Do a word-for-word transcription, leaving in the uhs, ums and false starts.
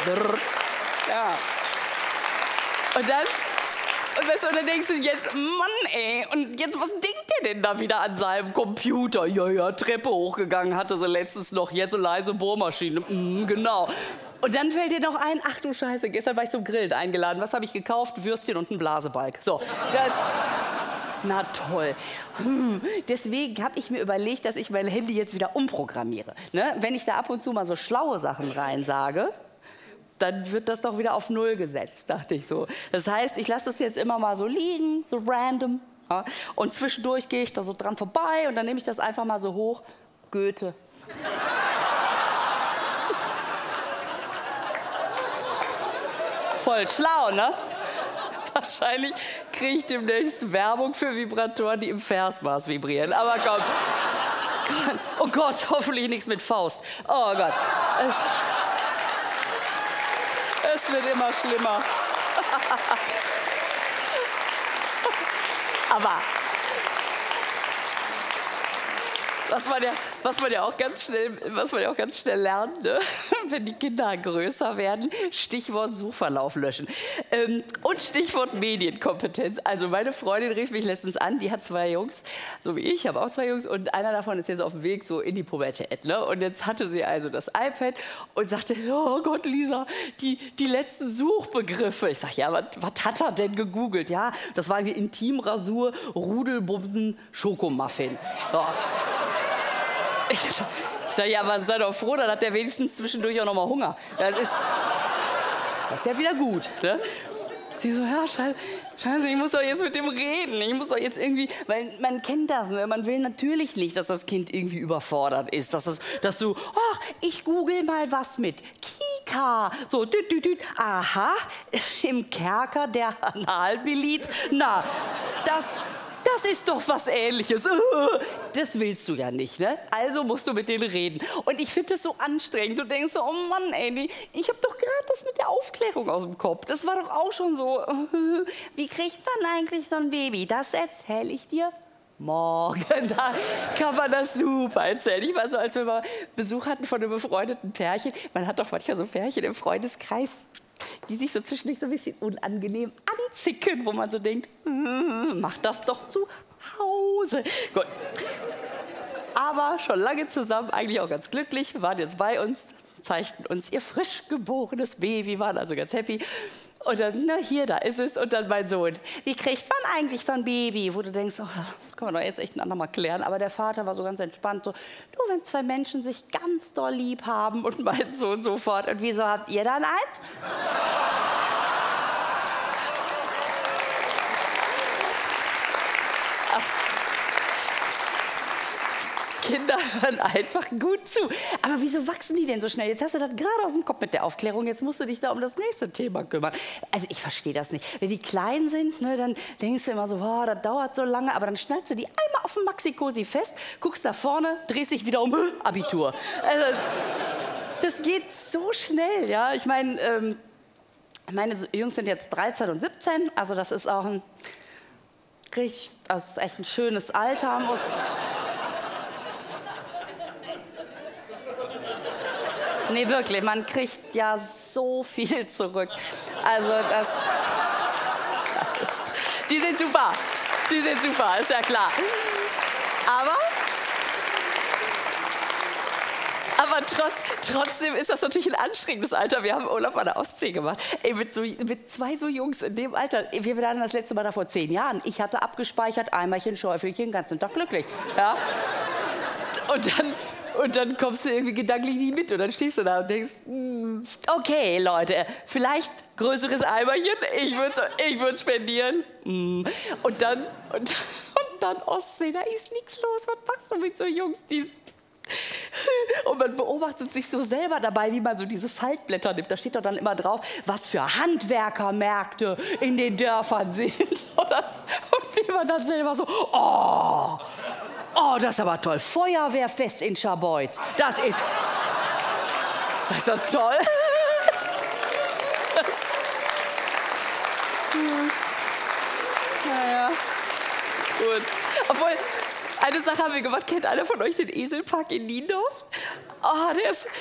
Brrr. Ja. Und dann, und, weißt du, und dann denkst du jetzt, Mann, ey, und jetzt, was denkt der denn da wieder an seinem Computer? Ja, ja, Treppe hochgegangen, hatte sie letztens noch, jetzt eine leise Bohrmaschine. Mm, genau. Und dann fällt dir noch ein, ach du Scheiße, gestern war ich zum Grillen eingeladen. Was habe ich gekauft? Würstchen und einen Blasebalg. So, das... Na toll. Hm. Deswegen habe ich mir überlegt, dass ich mein Handy jetzt wieder umprogrammiere. Ne? Wenn ich da ab und zu mal so schlaue Sachen reinsage, dann wird das doch wieder auf Null gesetzt, dachte ich so. Das heißt, ich lasse das jetzt immer mal so liegen, so random. Ja? Und zwischendurch gehe ich da so dran vorbei und dann nehme ich das einfach mal so hoch. Goethe. Voll schlau, ne? Wahrscheinlich kriege ich demnächst Werbung für Vibratoren, die im Versmaß vibrieren. Aber komm. Oh Gott, hoffentlich nichts mit Faust. Oh Gott. Es, es wird immer schlimmer. Aber was man ja, was man ja auch ganz schnell, was man ja auch ganz schnell lernt, ne? Wenn die Kinder größer werden, Stichwort Suchverlauf löschen. Ähm, und Stichwort Medienkompetenz. Also meine Freundin rief mich letztens an, die hat zwei Jungs, so wie ich, ich habe auch zwei Jungs und einer davon ist jetzt auf dem Weg so in die Pubertät. Ne? Und jetzt hatte sie also das iPad und sagte, oh Gott, Lisa, die, die letzten Suchbegriffe. Ich sage, ja, was hat er denn gegoogelt? Ja, das war wie Intimrasur, Rudelbumsen, Schokomuffin. So. Ich sage, ja, aber sei doch froh, dann hat der wenigstens zwischendurch auch noch mal Hunger. Das ist, das ist ja wieder gut. Ne? Sie so, ja, scheiße, scheiße, ich muss doch jetzt mit dem reden. Ich muss doch jetzt irgendwie, weil man kennt das, ne? Man will natürlich nicht, dass das Kind irgendwie überfordert ist. Dass, das, dass du, ach, ich google mal was mit Kika. So, düt, düt, düt. Aha, im Kerker der Analmiliz. Na, das... Das ist doch was Ähnliches. Das willst du ja nicht, ne? Also musst du mit denen reden. Und ich finde das so anstrengend. Du denkst so, oh Mann, ey, ich habe doch gerade das mit der Aufklärung aus dem Kopf. Das war doch auch schon so. Wie kriegt man eigentlich so ein Baby? Das erzähle ich dir morgen. Da kann man das super erzählen. Ich weiß so, als wir mal Besuch hatten von einem befreundeten Pärchen. Man hat doch manchmal so Pärchen im Freundeskreis, die sich so zwischendurch so ein bisschen unangenehm anzicken, wo man so denkt, hm, mach das doch zu Hause. Gut. Aber schon lange zusammen, eigentlich auch ganz glücklich, waren jetzt bei uns, zeigten uns ihr frisch geborenes Baby, waren also ganz happy. Und dann, na hier, da ist es. Und dann mein Sohn, wie kriegt man eigentlich so ein Baby? Wo du denkst, oh, das kann man doch jetzt echt ein andermal klären. Aber der Vater war so ganz entspannt, so, du, wenn zwei Menschen sich ganz doll lieb haben. Und mein Sohn sofort, und wieso habt ihr dann eins? Kinder hören einfach gut zu. Aber wieso wachsen die denn so schnell? Jetzt hast du das gerade aus dem Kopf mit der Aufklärung. Jetzt musst du dich da um das nächste Thema kümmern. Also ich verstehe das nicht. Wenn die klein sind, ne, dann denkst du immer so, wow, das dauert so lange. Aber dann schnallst du die einmal auf dem Maxi-Cosi fest, guckst da vorne, drehst dich wieder um, Abitur. Also, das geht so schnell, ja. Ich meine, ähm, meine Jungs sind jetzt dreizehn und siebzehn. Also das ist auch ein, das ist echt ein schönes Alter. Muss Nee, wirklich, man kriegt ja so viel zurück. Also das... Die sind super, die sind super, ist ja klar. Aber... Aber trotz, trotzdem ist das natürlich ein anstrengendes Alter. Wir haben Urlaub an der Ostsee gemacht. Ey, mit, so, mit zwei so Jungs in dem Alter. Wir waren das letzte Mal da vor zehn Jahren. Ich hatte abgespeichert, Eimerchen, Schäufelchen, den ganzen Tag glücklich. Ja? Und dann... Und dann kommst du irgendwie gedanklich nie mit. Und dann stehst du da und denkst, okay, Leute, vielleicht größeres Eimerchen, ich würde es ich würd spendieren. Und dann, und, und dann Ostsee, da ist nichts los. Was machst du mit so Jungs, die... Und man beobachtet sich so selber dabei, wie man so diese Faltblätter nimmt. Da steht doch dann immer drauf, was für Handwerkermärkte in den Dörfern sind. Und, das, und wie man dann selber so, oh... Oh, das ist aber toll. Feuerwehrfest in Scharbeutz. Das ist... Das ist doch toll. Das, hm. Naja, gut. Obwohl, eine Sache haben wir gemacht. Kennt einer von euch den Eselpark in Niendorf? Oh, der ist...